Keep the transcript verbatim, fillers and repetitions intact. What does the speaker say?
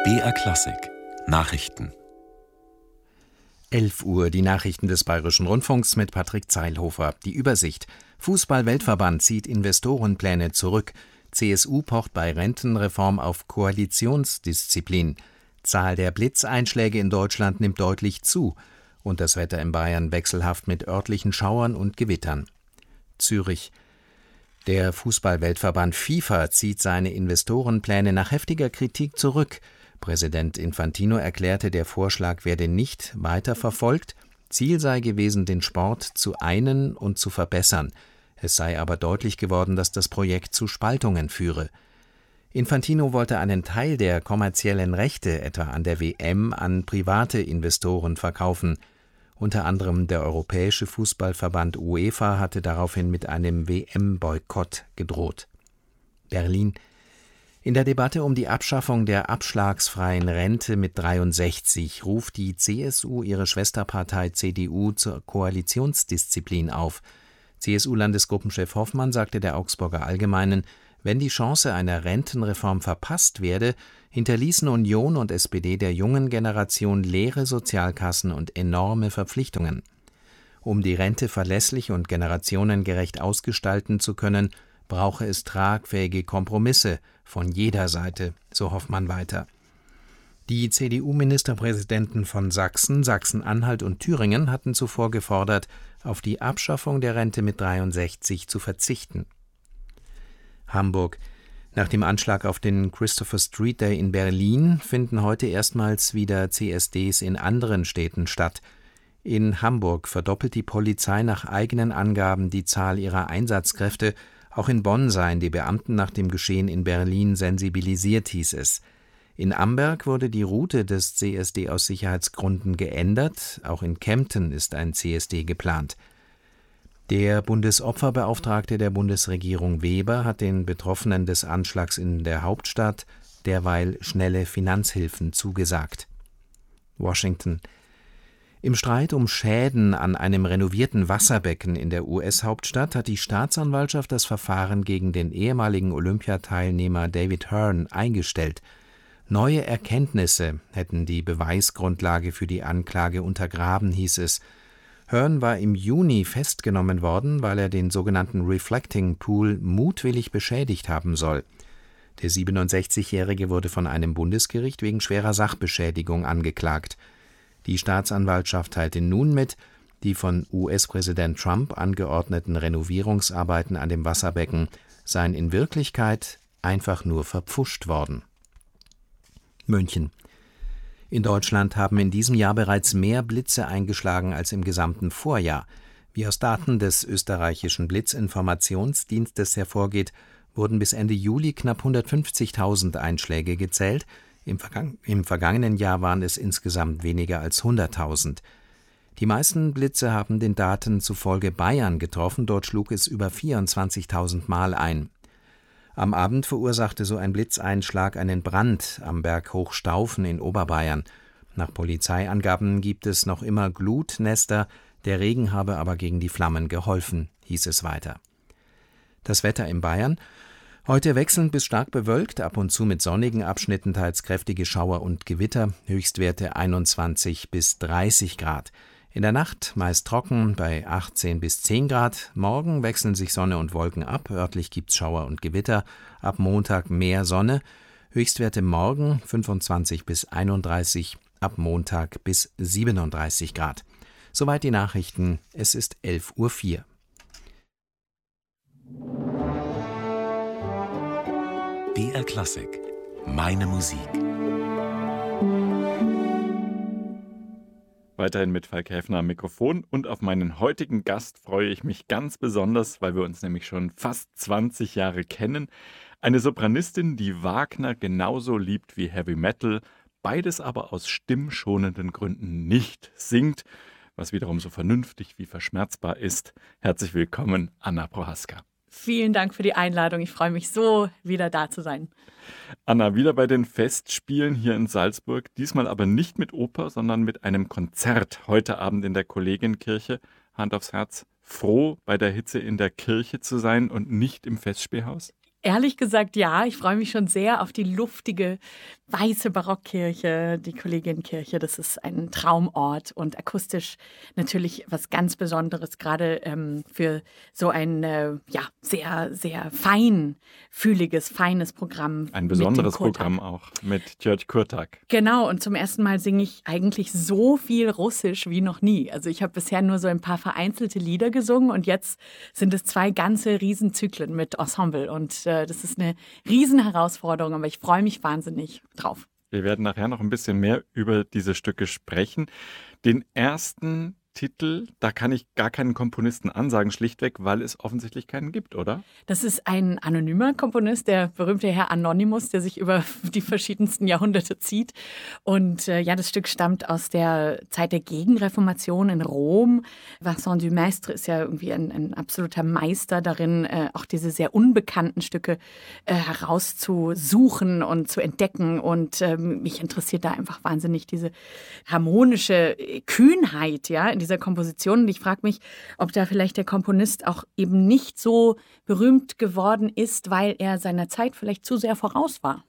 B R Klassik Nachrichten. elf Uhr, die Nachrichten des Bayerischen Rundfunks mit Patrick Zeilhofer. Die Übersicht. Fußball-Weltverband zieht Investorenpläne zurück. C S U pocht bei Rentenreform auf Koalitionsdisziplin. Zahl der Blitzeinschläge in Deutschland nimmt deutlich zu. Und das Wetter in Bayern wechselhaft mit örtlichen Schauern und Gewittern. Zürich. Der Fußball-Weltverband FIFA zieht seine Investorenpläne nach heftiger Kritik zurück. Präsident Infantino erklärte, der Vorschlag werde nicht weiterverfolgt. Ziel sei gewesen, den Sport zu einen und zu verbessern. Es sei aber deutlich geworden, dass das Projekt zu Spaltungen führe. Infantino wollte einen Teil der kommerziellen Rechte, etwa an der W M, an private Investoren verkaufen. Unter anderem der Europäische Fußballverband UEFA hatte daraufhin mit einem W M-Boykott gedroht. Berlin. In der Debatte um die Abschaffung der abschlagsfreien Rente mit dreiundsechzig ruft die C S U ihre Schwesterpartei C D U zur Koalitionsdisziplin auf. C S U-Landesgruppenchef Hoffmann sagte der Augsburger Allgemeinen, wenn die Chance einer Rentenreform verpasst werde, hinterließen Union und S P D der jungen Generation leere Sozialkassen und enorme Verpflichtungen. Um die Rente verlässlich und generationengerecht ausgestalten zu können, brauche es tragfähige Kompromisse von jeder Seite, so Hoffmann weiter. Die C D U-Ministerpräsidenten von Sachsen, Sachsen-Anhalt und Thüringen hatten zuvor gefordert, auf die Abschaffung der Rente mit dreiundsechzig zu verzichten. Hamburg. Nach dem Anschlag auf den Christopher Street Day in Berlin finden heute erstmals wieder C S Ds in anderen Städten statt. In Hamburg verdoppelt die Polizei nach eigenen Angaben die Zahl ihrer Einsatzkräfte. Auch in Bonn seien die Beamten nach dem Geschehen in Berlin sensibilisiert, hieß es. In Amberg wurde die Route des C S D aus Sicherheitsgründen geändert. Auch in Kempten ist ein C S D geplant. Der Bundesopferbeauftragte der Bundesregierung Weber hat den Betroffenen des Anschlags in der Hauptstadt derweil schnelle Finanzhilfen zugesagt. Washington. Im Streit um Schäden an einem renovierten Wasserbecken in der U S-Hauptstadt hat die Staatsanwaltschaft das Verfahren gegen den ehemaligen Olympiateilnehmer David Hearn eingestellt. Neue Erkenntnisse hätten die Beweisgrundlage für die Anklage untergraben, hieß es. Hearn war im Juni festgenommen worden, weil er den sogenannten Reflecting Pool mutwillig beschädigt haben soll. Der siebenundsechzigjährige wurde von einem Bundesgericht wegen schwerer Sachbeschädigung angeklagt. Die Staatsanwaltschaft teilte nun mit, die von U S-Präsident Trump angeordneten Renovierungsarbeiten an dem Wasserbecken seien in Wirklichkeit einfach nur verpfuscht worden. München. In Deutschland haben in diesem Jahr bereits mehr Blitze eingeschlagen als im gesamten Vorjahr. Wie aus Daten des österreichischen Blitzinformationsdienstes hervorgeht, wurden bis Ende Juli knapp hundertfünfzigtausend Einschläge gezählt. Im, Vergang- Im vergangenen Jahr waren es insgesamt weniger als hunderttausend. Die meisten Blitze haben den Daten zufolge Bayern getroffen, dort schlug es über vierundzwanzigtausend Mal ein. Am Abend verursachte so ein Blitzeinschlag einen Brand am Berg Hochstaufen in Oberbayern. Nach Polizeiangaben gibt es noch immer Glutnester, der Regen habe aber gegen die Flammen geholfen, hieß es weiter. Das Wetter in Bayern: Heute wechselnd bis stark bewölkt, ab und zu mit sonnigen Abschnitten, teils kräftige Schauer und Gewitter, Höchstwerte einundzwanzig bis dreißig Grad. In der Nacht meist trocken bei achtzehn bis zehn Grad. Morgen wechseln sich Sonne und Wolken ab. Örtlich gibt's Schauer und Gewitter. Ab Montag mehr Sonne. Höchstwerte morgen fünfundzwanzig bis einunddreißig. Ab Montag bis siebenunddreißig Grad. Soweit die Nachrichten. Es ist elf Uhr vier. B R Klassik. Meine Musik. Weiterhin mit Falk Häfner am Mikrofon, und auf meinen heutigen Gast freue ich mich ganz besonders, weil wir uns nämlich schon fast zwanzig Jahre kennen. Eine Sopranistin, die Wagner genauso liebt wie Heavy Metal, beides aber aus stimmschonenden Gründen nicht singt, was wiederum so vernünftig wie verschmerzbar ist. Herzlich willkommen, Anna Prohaska. Vielen Dank für die Einladung. Ich freue mich so, wieder da zu sein. Anna, wieder bei den Festspielen hier in Salzburg. Diesmal aber nicht mit Oper, sondern mit einem Konzert. Heute Abend in der Kollegienkirche. Hand aufs Herz. Froh, bei der Hitze in der Kirche zu sein und nicht im Festspielhaus? Ehrlich gesagt, ja. Ich freue mich schon sehr auf die luftige, weiße Barockkirche, die Kollegienkirche. Das ist ein Traumort und akustisch natürlich was ganz Besonderes, gerade ähm, für so ein äh, ja, sehr, sehr feinfühliges, feines Programm. Ein besonderes Programm auch mit György Kurtak. Genau, und zum ersten Mal singe ich eigentlich so viel Russisch wie noch nie. Also ich habe bisher nur so ein paar vereinzelte Lieder gesungen und jetzt sind es zwei ganze Riesenzyklen mit Ensemble und äh, das ist eine Riesenherausforderung, aber ich freue mich wahnsinnig drauf. Wir werden nachher noch ein bisschen mehr über diese Stücke sprechen. Den ersten Titel, da kann ich gar keinen Komponisten ansagen, schlichtweg, weil es offensichtlich keinen gibt, oder? Das ist ein anonymer Komponist, der berühmte Herr Anonymous, der sich über die verschiedensten Jahrhunderte zieht. Und äh, ja, das Stück stammt aus der Zeit der Gegenreformation in Rom. Vincent du Maistre ist ja irgendwie ein, ein absoluter Meister darin, äh, auch diese sehr unbekannten Stücke äh, herauszusuchen und zu entdecken. Und ähm, mich interessiert da einfach wahnsinnig diese harmonische Kühnheit, ja, in dieser Komposition. Und ich frage mich, ob da vielleicht der Komponist auch eben nicht so berühmt geworden ist, weil er seiner Zeit vielleicht zu sehr voraus war.